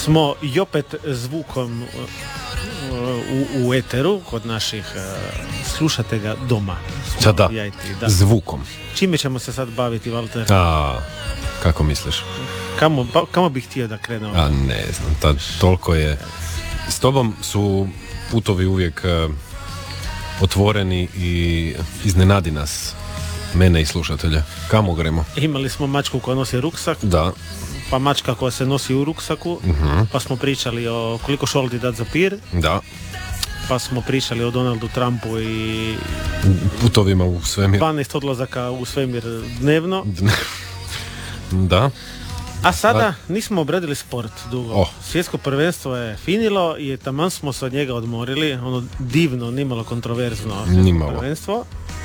smo i opet zvukom u eteru kod naših slušatelja doma. Da. Zvukom. Čime ćemo se sad baviti, Valter? Kako misliš? Kamo bih htio da krenemo? Ne znam, toliko je. S tobom su putovi uvijek otvoreni i iznenadi nas, mene i slušatelja. Kamo gremo? Imali smo mačku koja nosi ruksak. Da. Pa mačka koja se nosi u ruksaku. Pa smo pričali o koliko šoldi dat za pir. Da. Pa smo pričali o Donaldu Trumpu i putovima u svemir. 12 odlazaka u svemir dnevno. Da. A sada nismo obradili sport dugo. Svjetsko prvenstvo je finilo i taman smo se od njega odmorili. Ono divno, nimalo kontroverzno prvenstvo.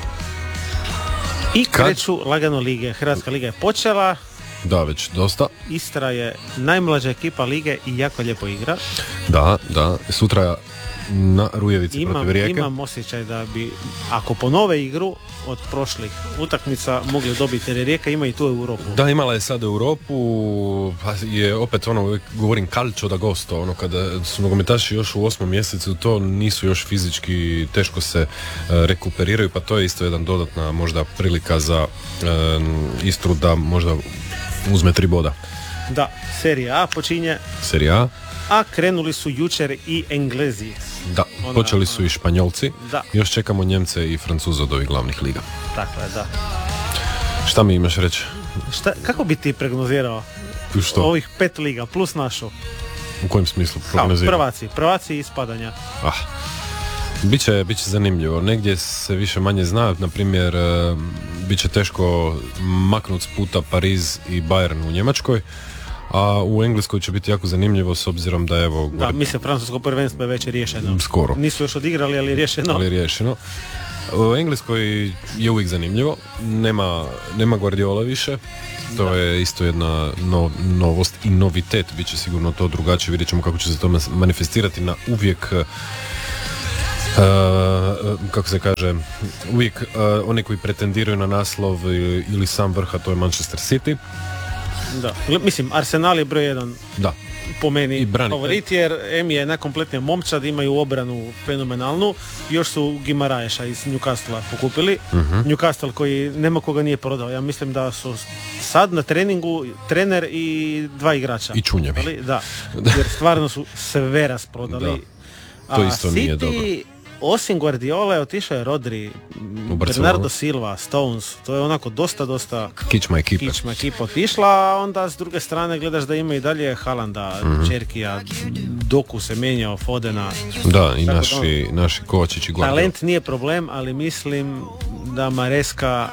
I kreću lagano lige. Hrvatska liga je počela. Da, već dosta. Istra je najmlađa ekipa lige i jako lijepo igra. Da. Sutra na Rujevici protiv Rijeke. Imam osjećaj da bi, ako ponove igru od prošlih utakmica, mogli dobiti, jer Rijeka ima i tu Europu. Da, imala je sad Europu, pa je opet uvijek govorim calcio da gosto, kada su nogometaši još u 8. mjesecu, to nisu još fizički, teško se rekuperiraju, pa to je isto jedan dodatna možda prilika za Istru da možda uzme 3 boda. Da, Serija A počinje. Serija A, krenuli su jučer i Englezi. Da, počeli su i Španjolci. Da. Još čekamo Njemce i Francuze od ovih glavnih liga. Tako je, da. Šta mi imaš reći? Kako bi ti prognozirao ovih 5 liga plus našu? U kojem smislu prognozirao? Prvaci ispadanja. Biće zanimljivo. Negdje se više manje zna, na primjer, bit će teško maknut s puta Pariz i Bayern u Njemačkoj. A u Engleskoj će biti jako zanimljivo s obzirom da evo... Da, mislim, francusko prvenstvo je već riješeno. Skoro. Nisu još odigrali, ali je riješeno. U Engleskoj je uvijek zanimljivo. Nema Guardiola više. To je isto jedna novost i novitet. Biće sigurno to drugačije. Vidjet ćemo kako će se to manifestirati na uvijek... kako se kaže, uvijek oni koji pretendiraju na naslov ili sam vrh, a to je Manchester City. Da, mislim, Arsenal je broj 1 po meni favorit, jer M je najkompletnija momčad, imaju obranu fenomenalnu, još su Gimaraeša iz Newcastle pokupili. Newcastle koji nema koga nije prodao, ja mislim da su sad na treningu trener i 2 igrača. I čunjevi. Da, jer stvarno su sve rasprodali. To isto nije dobro. Osim Guardiola otišao je Rodri, Bernardo Silva, Stones, to je onako dosta kičma ekipa otišla, a onda s druge strane gledaš da ima i dalje Haalanda, Čerkija, Doku se menjao, Fodena. Da, i naši Kovačić i Guardiola. Talent nije problem, ali mislim da Maresca,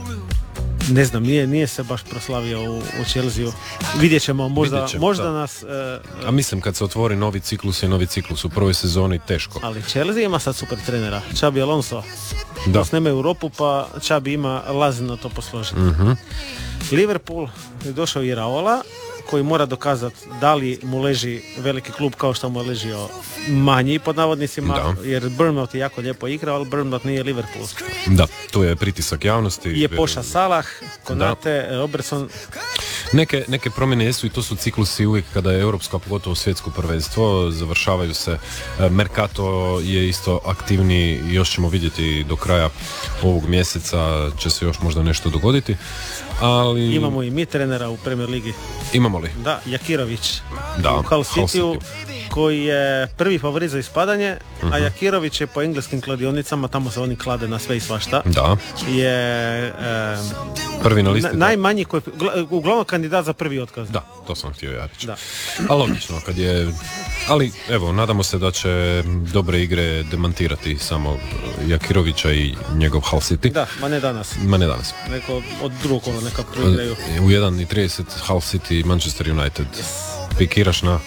ne znam, nije se baš proslavio u Chelsea. Vidjet ćemo, možda nas... A mislim, kad se otvori novi ciklus je novi ciklus. U prvoj sezoni teško. Ali Chelsea ima sad super trenera. Xabi Alonso. Da. Nema Europu, pa Xabi ima lazino to posložiti. Liverpool je došao i Raola, koji mora dokazati da li mu leži veliki klub kao što mu je ležio manji pod navodnicima, jer Bournemouth je jako lijepo igrao, ali Bournemouth nije Liverpool. Da, to je pritisak javnosti. Je Poša Salah, Konate, Robertson. Neke promjene jesu i to su ciklusi uvijek kada je europsko, pogotovo svjetsko prvenstvo, završavaju se. Mercato je isto aktivniji, još ćemo vidjeti do kraja ovog mjeseca će se još možda nešto dogoditi. Ali... Imamo i mi trenera u Premier Ligi. Imamo li? Da, Jakirović. U Hull Cityu, koji je prvi favorit za ispadanje, a Jakirović je po engleskim kladionicama, tamo se oni klade na sve i svašta. Da. Je prvi na listi. Najmanji koji uglavnom kandidat za prvi otkaz. Da, to sam htio ja reći. A logično, kad je... Ali, evo, nadamo se da će dobre igre demantirati samo Jakirovića i njegov Hull City. Da, ma ne danas. Neko od drugog kola neka proigraju. U 1:30 Hull City i Manchester United. Pikiraš na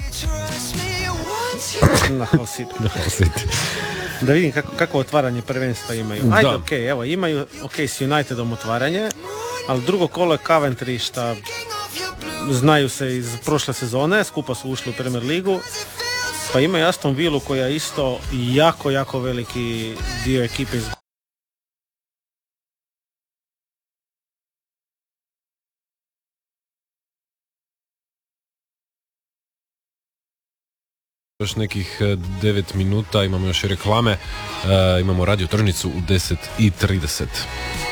Hull City. Da vidim kako otvaranje prvenstva imaju. Ajde, evo, imaju s Unitedom otvaranje, ali drugo kolo je Coventry, šta znaju se iz prošle sezone, skupa su ušli u Premier ligu, pa imaju Aston Villu koja isto jako veliki dio ekipe iz Još nekih 9 minuta, imamo još reklame, imamo radio tržnicu u 10:30.